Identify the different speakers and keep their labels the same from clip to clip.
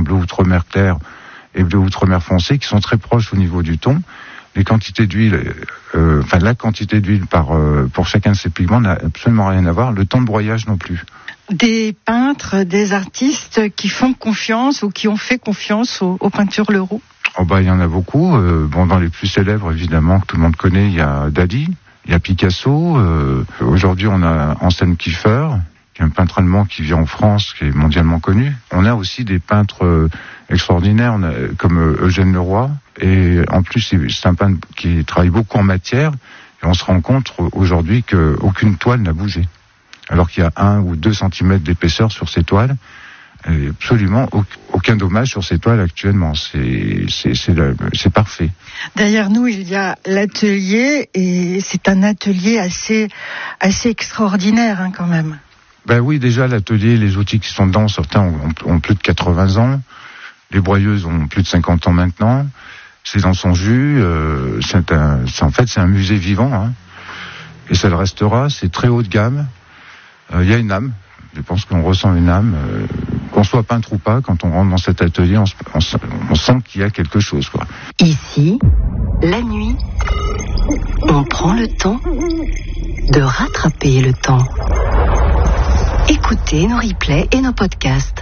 Speaker 1: bleu outremer clair et bleu outremer foncé, qui sont très proches au niveau du ton. Les quantités d'huile, la quantité d'huile pour chacun de ces pigments n'a absolument rien à voir. Le temps de broyage non plus.
Speaker 2: Des peintres, des artistes qui font confiance ou qui ont fait confiance aux peintures Leroux?
Speaker 1: Il y en a beaucoup. Dans les plus célèbres, évidemment, que tout le monde connaît, il y a Dali, il y a Picasso. Aujourd'hui, on a Anselm Kiefer, qui est un peintre allemand qui vit en France, qui est mondialement connu. On a aussi des peintres extraordinaires, comme Eugène Leroy. Et en plus, c'est un peintre qui travaille beaucoup en matière. Et on se rend compte aujourd'hui qu'aucune toile n'a bougé. Alors qu'il y a 1 ou 2 centimètres d'épaisseur sur ces toiles. Et absolument aucun dommage sur ces toiles actuellement. C'est parfait.
Speaker 2: Derrière nous, il y a l'atelier, et c'est un atelier assez extraordinaire, quand même.
Speaker 1: Oui, déjà l'atelier, les outils qui sont dedans, certains ont plus de 80 ans. Les broyeuses ont plus de 50 ans maintenant. C'est dans son jus. C'est un musée vivant, hein. Et ça le restera. C'est très haut de gamme. Il y a une âme. Je pense qu'on ressent une âme. Qu'on soit peintre ou pas, quand on rentre dans cet atelier, on sent qu'il y a quelque chose, quoi.
Speaker 3: Ici, la nuit, on prend le temps de rattraper le temps. Écoutez nos replays et nos podcasts.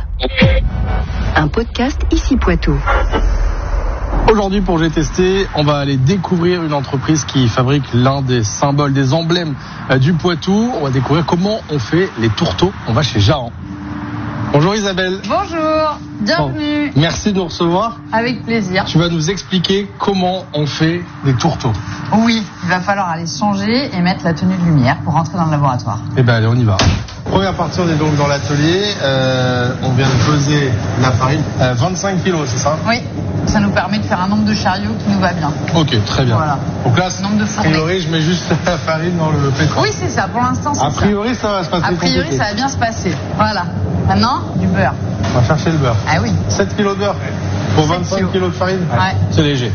Speaker 3: Un podcast Ici Poitou.
Speaker 4: Aujourd'hui, pour J'ai testé, on va aller découvrir une entreprise qui fabrique l'un des symboles, des emblèmes du Poitou. On va découvrir comment on fait les tourteaux. On va chez Jaran. Bonjour Isabelle.
Speaker 5: Bonjour, bienvenue.
Speaker 4: Merci de nous recevoir.
Speaker 5: Avec plaisir.
Speaker 4: Tu vas nous expliquer comment on fait des tourteaux.
Speaker 5: Oui, il va falloir aller changer et mettre la tenue de lumière pour rentrer dans le laboratoire.
Speaker 4: Allez, on y va. Première partie, on est donc dans l'atelier. On vient de peser la farine. 25 kilos, c'est ça?
Speaker 5: Oui, ça nous permet de faire un nombre de chariots qui nous va bien.
Speaker 4: Ok, très bien.
Speaker 5: Voilà.
Speaker 4: Donc là,
Speaker 5: nombre de
Speaker 4: a priori, je mets juste la farine dans le pétrin.
Speaker 5: Oui, c'est ça, pour l'instant, c'est ça.
Speaker 4: A priori, ça va se passer.
Speaker 5: A priori,
Speaker 4: compliqué.
Speaker 5: ça va bien se passer. Voilà. Maintenant, du beurre.
Speaker 4: On va chercher le beurre.
Speaker 5: Ah oui.
Speaker 4: 7 kilos de beurre pour 25 kilos de farine.
Speaker 5: Ouais.
Speaker 4: C'est léger.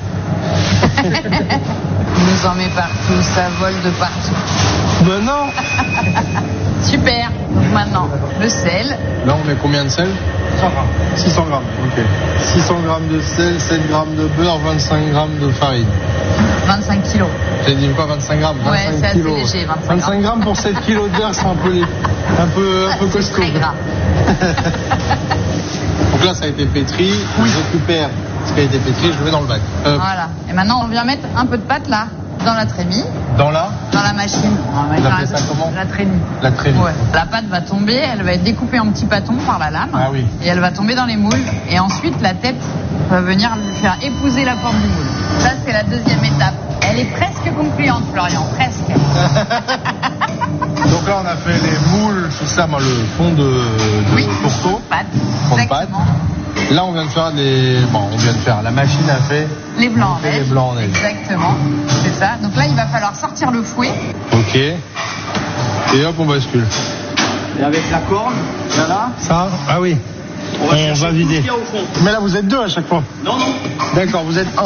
Speaker 5: Il nous en met partout, ça vole de partout.
Speaker 4: Ben non.
Speaker 5: Super. Donc maintenant, le sel.
Speaker 4: Là, on met combien de sel? 600 grammes. Ok. 600 grammes de sel, 7 grammes de beurre, 25 grammes de farine.
Speaker 5: 25 kilos.
Speaker 4: J'ai dit quoi, 25 grammes? 25
Speaker 5: ouais, c'est
Speaker 4: kilos.
Speaker 5: assez léger,
Speaker 4: 25 grammes pour 7 kilos de beurre, c'est un peu costaud.
Speaker 5: C'est très gras.
Speaker 4: Donc là, ça a été pétri. Oui. Je récupère ce qui a été pétri, je le mets dans le bac.
Speaker 5: Voilà. Et maintenant, on vient mettre un peu de pâte là, dans la trémie.
Speaker 4: Dans la
Speaker 5: machine.
Speaker 4: Vous appelez ça comment?
Speaker 5: La trémie.
Speaker 4: La trémie.
Speaker 5: Ouais. La pâte va tomber, elle va être découpée en petits pâtons par la lame.
Speaker 4: Ah oui.
Speaker 5: Et elle va tomber dans les moules. Et ensuite, la tête va venir lui faire épouser la forme du moule. Ça, c'est la deuxième étape. Elle est presque concluante, Florian, presque.
Speaker 4: Donc là, on a fait les moules, tout ça, le fond de tourteau.
Speaker 5: Pâte.
Speaker 4: Fond de pâte. Là, on vient de faire la machine a fait
Speaker 5: les blancs en neige.
Speaker 4: Les blancs en neige.
Speaker 5: Exactement, c'est ça. Donc là, il va falloir sortir le fouet.
Speaker 4: Ok. Et hop, on bascule.
Speaker 6: Et avec la corne, là.
Speaker 4: Ça? Ah oui. On va vider.
Speaker 6: Au fond.
Speaker 4: Mais là, vous êtes 2 à chaque fois?
Speaker 6: Non.
Speaker 4: D'accord, vous êtes 1.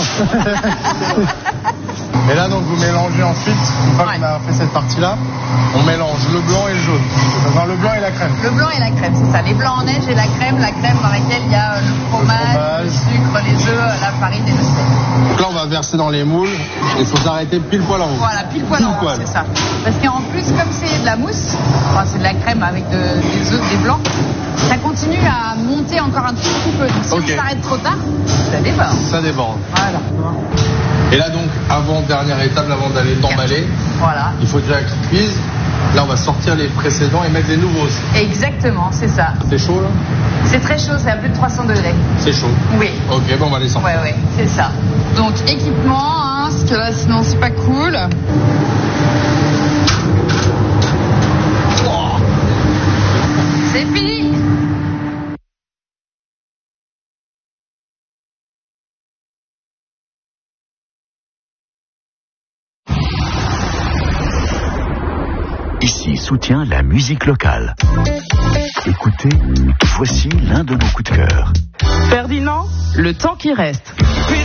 Speaker 4: Et là, donc, vous mélangez ensuite, une fois qu'on a fait cette partie-là, on mélange le blanc et le jaune. Enfin, le blanc et la crème.
Speaker 5: Le blanc et la crème, c'est ça. Les blancs en neige et la crème dans laquelle il y a le fromage, le sucre, les œufs, la farine et le sel.
Speaker 4: Donc là, on va verser dans les moules et il faut s'arrêter pile poil en haut.
Speaker 5: Voilà, pile poil en haut, c'est ça. Parce qu'en plus, comme c'est de la mousse, c'est de la crème avec des œufs, des blancs, ça continue à monter encore un tout petit peu. Donc si on s'arrête trop tard, ça déborde.
Speaker 4: Ça déborde.
Speaker 5: Voilà.
Speaker 4: Et là donc, dernière étape, avant d'aller t'emballer,
Speaker 5: voilà.
Speaker 4: Il faut déjà qu'ils cuisent. Là, on va sortir les précédents et mettre les nouveaux aussi.
Speaker 5: Exactement, c'est ça.
Speaker 4: C'est chaud là?
Speaker 5: C'est très chaud, c'est à plus de 300 degrés.
Speaker 4: C'est chaud?
Speaker 5: Oui.
Speaker 4: Ok, on va les sortir.
Speaker 5: Ouais, c'est ça. Donc équipement, parce que là sinon c'est pas cool. Oh. C'est fini.
Speaker 7: Ici soutient la musique locale. Écoutez, voici l'un de nos coups de cœur.
Speaker 8: Ferdinand, le temps qui reste.